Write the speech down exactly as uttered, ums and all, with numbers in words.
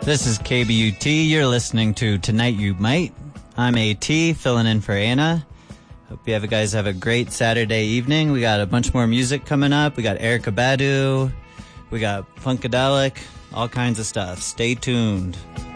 This is K B U T. You're listening to Tonight You Might. I'm AT, filling in for Anna. Hope you have, guys have a great Saturday evening. We got a bunch more music coming up. We got Erykah Badu. We got Funkadelic. All kinds of stuff. Stay tuned.